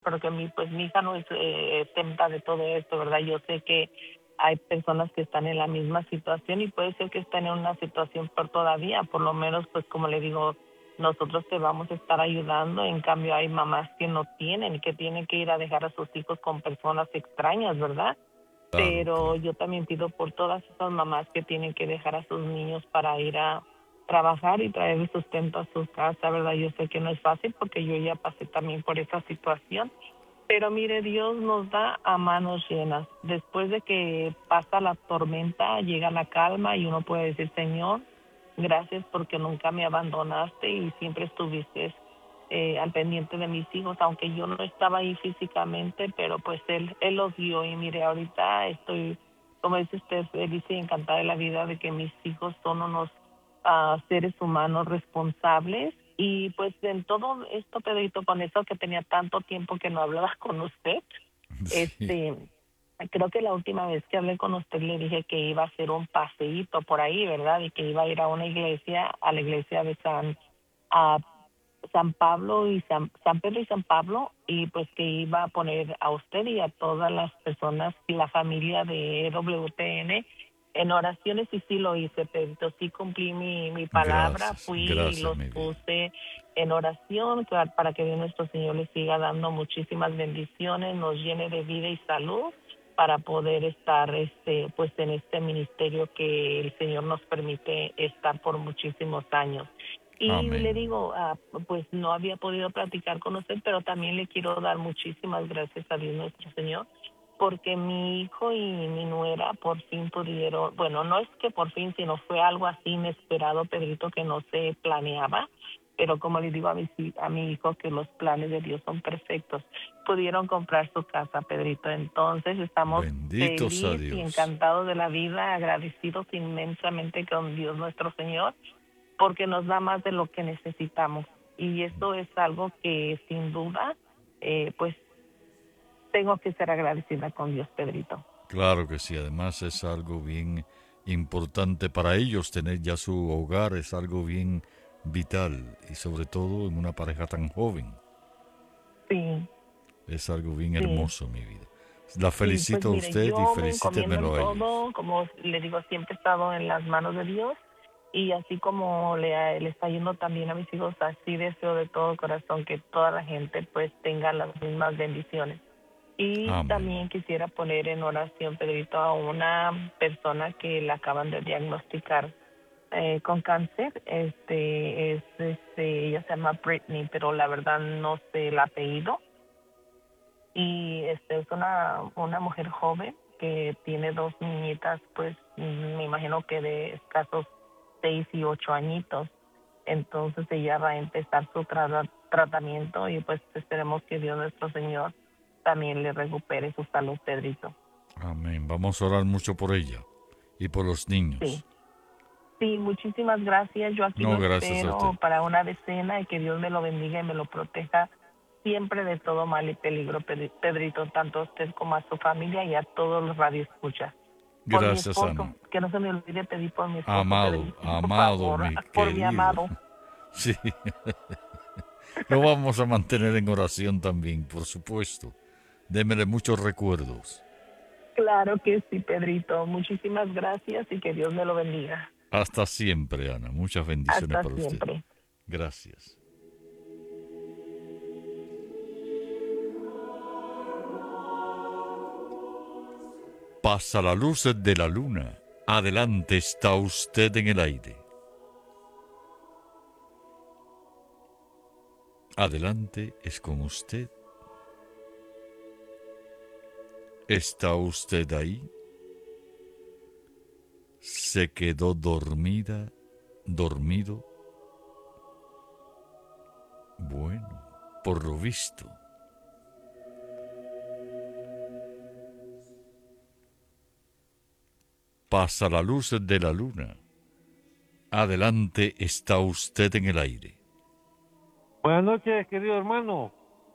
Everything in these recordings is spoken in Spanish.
pero que mi hija no es exenta de todo esto, ¿verdad? Yo sé que hay personas que están en la misma situación y puede ser que estén en una situación peor todavía, por lo menos, pues como le digo, nosotros te vamos a estar ayudando. En cambio, hay mamás que no tienen y que tienen que ir a dejar a sus hijos con personas extrañas, ¿verdad? Claro, Pero claro. yo también pido por todas esas mamás que tienen que dejar a sus niños para ir a trabajar y traer el sustento a su casa, ¿verdad? Yo sé que no es fácil porque yo ya pasé también por esa situación, pero mire, Dios nos da a manos llenas. Después de que pasa la tormenta, llega la calma y uno puede decir, Señor, gracias porque nunca me abandonaste y siempre estuviste al pendiente de mis hijos, aunque yo no estaba ahí físicamente, pero pues él los guió. Y mire, ahorita estoy, como dice usted, feliz y encantada de la vida de que mis hijos son unos seres humanos responsables. Y pues en todo esto, Pedrito, con eso que tenía tanto tiempo que no hablaba con usted, Sí, este, creo que la última vez que hablé con usted le dije que iba a hacer un paseíto por ahí, ¿verdad? Y que iba a ir a una iglesia, a la iglesia de a San Pablo y San Pedro y San Pablo, y pues que iba a poner a usted y a todas las personas y la familia de EWTN en oraciones, y sí lo hice, Pedrito, sí cumplí mi palabra, gracias, fui y gracias, los mi vida. puse en oración para que Dios nuestro Señor les siga dando muchísimas bendiciones, nos llene de vida y salud para poder estar pues en este ministerio que el Señor nos permite estar por muchísimos años. Y le Amén. digo, pues no había podido platicar con usted, pero también le quiero dar muchísimas gracias a Dios nuestro Señor, porque mi hijo y mi nuera por fin pudieron, bueno, no es que por fin, sino fue algo así inesperado, Pedrito, que no se planeaba, pero como le digo a mi hijo que los planes de Dios son perfectos, pudieron comprar su casa, Pedrito. Entonces estamos Bendito sea feliz y Dios. encantados de la vida, agradecidos inmensamente con Dios nuestro Señor, porque nos da más de lo que necesitamos. Y eso es algo que sin duda, pues tengo que ser agradecida con Dios, Pedrito. Claro que sí, además es algo bien importante para ellos tener ya su hogar, es algo bien vital y sobre todo en una pareja tan joven. Sí, Es algo bien sí, hermoso, mi vida. La sí, pues felicito a mire, usted y yo me encomiendo en felicítemelo a ellos. todo, como le digo, siempre he estado en las manos de Dios, y así como le está yendo también a mis hijos, así deseo de todo corazón que toda la gente pues tenga las mismas bendiciones. Y Amén. también quisiera poner en oración, Pedrito, a una persona que la acaban de diagnosticar con cáncer. Ella se llama Britney, pero la verdad no sé el apellido. Y es una mujer joven que tiene dos niñitas, pues me imagino que de escasos 6 y 8 añitos. Entonces ella va a empezar su tratamiento y pues esperemos que Dios nuestro Señor también le recupere su salud, Pedrito. Amén. Vamos a orar mucho por ella y por los Sí, niños. sí, muchísimas gracias. Yo aquí lo No, gracias a usted. espero para una decena, y que Dios me lo bendiga y me lo proteja siempre de todo mal y peligro, Pedrito, tanto a usted como a su familia y a todos los radioescuchas. Por mi Gracias, esposo, Ana. que no se me olvide pedir por mi esposo, Amado, Pedrito, por amado, favor, mi por mi querido. amado. Sí, lo vamos a mantener en oración también, por supuesto. Démele muchos recuerdos. Claro que sí, Pedrito. Muchísimas gracias y que Dios me lo bendiga. Hasta siempre, Ana. Muchas bendiciones Hasta para usted. siempre. Gracias. Pasa la luz de la luna. Adelante está usted en el aire. Adelante es con usted. ¿Está usted ahí? ¿Se quedó dormida, dormido? Bueno, por lo visto. Pasa la luz de la luna. Adelante está usted en el aire. Buenas noches, querido hermano.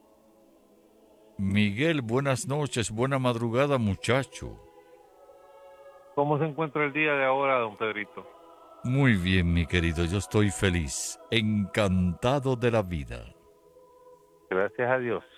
Miguel, buenas noches, buena madrugada, muchacho. ¿Cómo se encuentra el día de ahora, don Pedrito? Muy bien, mi querido, yo estoy feliz, encantado de la vida. Gracias a Dios.